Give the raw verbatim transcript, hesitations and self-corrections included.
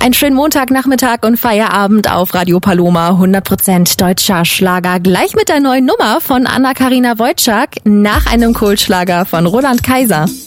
Einen schönen Montagnachmittag und Feierabend auf Radio Paloma. hundert Prozent deutscher Schlager. Gleich mit der neuen Nummer von Anna-Karina Wojcik nach einem Kultschlager von Roland Kaiser.